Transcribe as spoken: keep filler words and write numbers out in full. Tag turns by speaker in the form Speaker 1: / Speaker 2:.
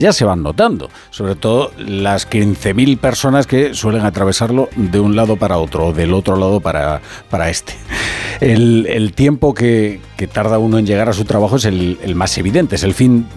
Speaker 1: ya se van notando, sobre todo las quince mil personas que suelen atravesarlo de un lado para otro, o del otro lado para, para este. El, el tiempo que, que tarda uno en llegar a su trabajo es el, el más evidente, es el fin